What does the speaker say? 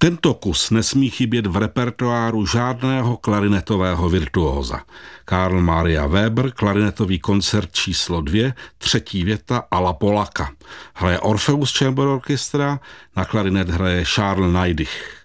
Tento kus nesmí chybět v repertoáru žádného klarinetového virtuóza. Karl Maria Weber, klarinetový koncert číslo 2, třetí věta a la Polaka. Hraje Orpheus Chamber Orchestra, na klarinet hraje Charles Neidich.